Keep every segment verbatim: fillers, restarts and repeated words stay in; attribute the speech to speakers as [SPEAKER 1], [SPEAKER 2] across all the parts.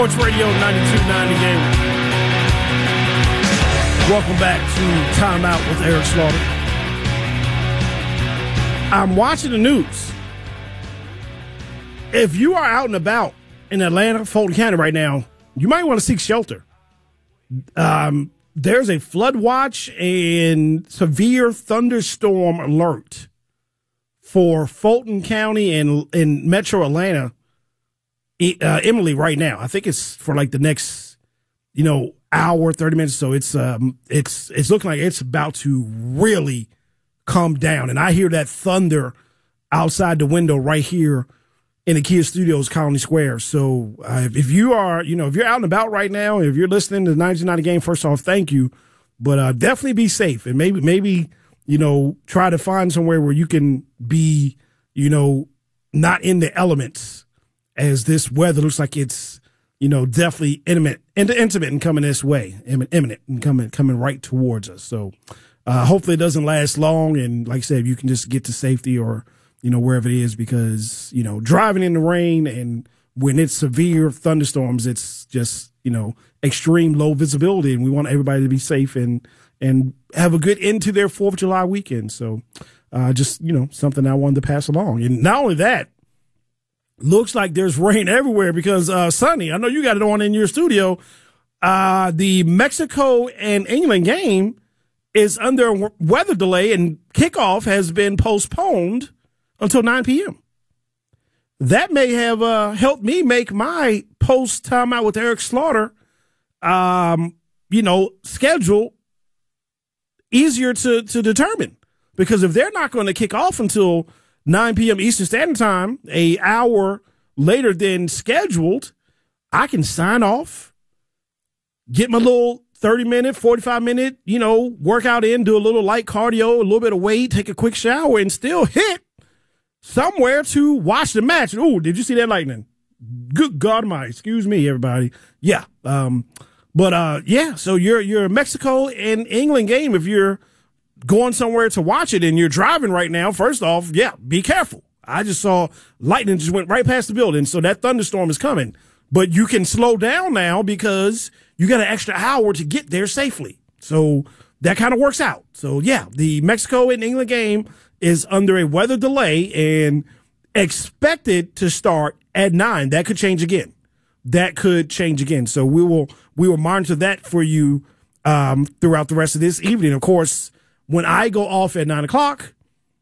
[SPEAKER 1] Sports Radio ninety-two point nine The Game. Welcome back to Timeout with Eric Slaughter. I'm watching the news. If you are out and about in Atlanta, Fulton County right now, you might want to seek shelter. Um, there's a flood watch and severe thunderstorm alert for Fulton County and in Metro Atlanta. Uh, Emily, right now, I think it's for like the next, you know, hour, thirty minutes. So it's um, it's it's looking like it's about to really come down, and I hear that thunder outside the window right here in the Kia Studios, Colony Square. So uh, if you are, you know, if you're out and about right now, if you're listening to the ninety-two point nine The Game, first off, thank you, but uh, definitely be safe, and maybe maybe you know try to find somewhere where you can be, you know, not in the elements. As this weather looks like it's, you know, definitely intimate, intimate and coming this way, imminent and coming coming right towards us. So uh, hopefully it doesn't last long. And like I said, you can just get to safety or, you know, wherever it is, because, you know, driving in the rain and when it's severe thunderstorms, it's just, you know, extreme low visibility. And we want everybody to be safe and and have a good end to their fourth of July weekend. So uh, just, you know, something I wanted to pass along. And not only that, looks like there's rain everywhere because, uh, Sonny, I know you got it on in your studio. Uh, the Mexico and England game is under a weather delay and kickoff has been postponed until nine p.m. That may have uh, helped me make my post timeout with Eric Slaughter, um, you know, schedule easier to, to determine. Because if they're not going to kick off until nine p.m. Eastern Standard Time, a hour later than scheduled, I can sign off, get my little thirty minute, forty-five minute, you know, workout in, do a little light cardio, a little bit of weight, take a quick shower, and still hit somewhere to watch the match. Ooh, did you see that lightning? Good God Almighty. Excuse me, everybody. Yeah. Um, but, uh, yeah, so you're, you're a Mexico and England game. If you're going somewhere to watch it and you're driving right now, first off, yeah, be careful. I just saw lightning just went right past the building, so that thunderstorm is coming. But you can slow down now because you got an extra hour to get there safely. So that kind of works out. So, yeah, the Mexico and England game is under a weather delay and expected to start at nine. That could change again. That could change again. So we will we will monitor that for you um, throughout the rest of this evening. Of course, when I go off at nine o'clock,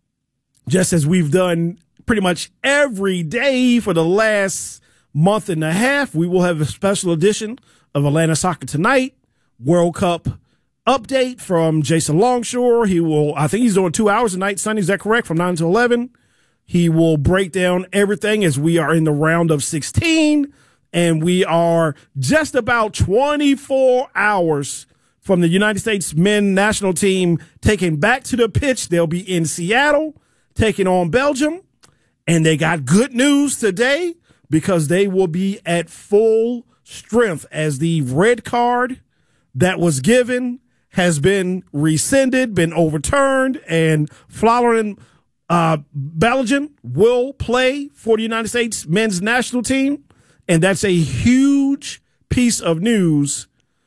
[SPEAKER 1] just as we've done pretty much every day for the last month and a half, we will have a special edition of Atlanta Soccer Tonight World Cup update from Jason Longshore. He will, I think he's doing two hours a night, Sunday. Is that correct? From nine to eleven. He will break down everything as we are in the round of sixteen, and we are just about twenty-four hours from the United States men's national team taking back to the pitch. They'll be in Seattle taking on Belgium. And they got good news today because they will be at full strength as the red card that was given has been rescinded, been overturned, and Florian uh, Belgium will play for the United States men's national team. And that's a huge piece of news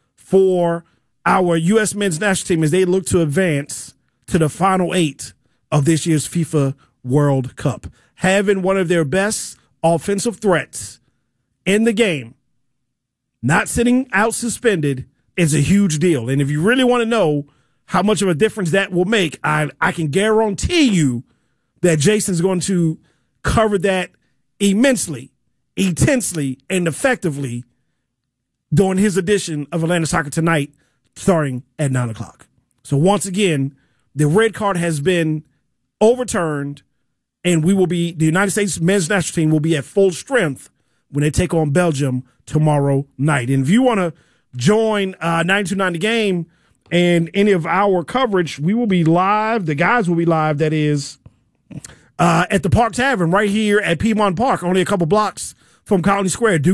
[SPEAKER 1] for our U S men's national team as they look to advance to the final eight of this year's FIFA World Cup. Having one of their best offensive threats in the game, not sitting out suspended, is a huge deal. And if you really want to know how much of a difference that will make, I, I can guarantee you that Jason's going to cover that immensely, intensely, and effectively during his edition of Atlanta Soccer Tonight, starting at nine o'clock. So once again, the red card has been overturned, and we will be, the United States men's national team will be at full strength when they take on Belgium tomorrow night. And if you want to join uh, ninety-two point nine The Game and any of our coverage, we will be live. The guys will be live, that is, uh, at the Park Tavern right here at Piedmont Park, only a couple blocks from Colony Square. Do